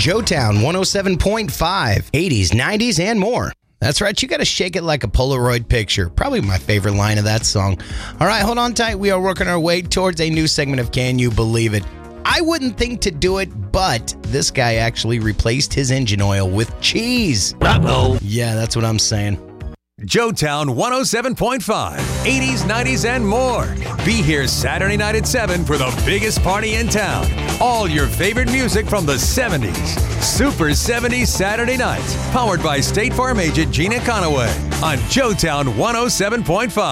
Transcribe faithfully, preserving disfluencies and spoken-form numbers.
Joetown one oh seven point five, eighties, nineties, and more. That's right, you gotta shake it like a Polaroid picture. Probably my favorite line of that song. All right, hold on tight. We are working our way towards a new segment of Can You Believe It? I wouldn't think to do it, but this guy actually replaced his engine oil with cheese. Uh-oh. Yeah, that's what I'm saying. Joetown one oh seven point five, eighties, nineties, and more. Be here Saturday night at seven for the biggest party in town. All your favorite music from the seventies. Super seventies Saturday nights. Powered by State Farm agent Gina Conaway on Joetown one oh seven point five.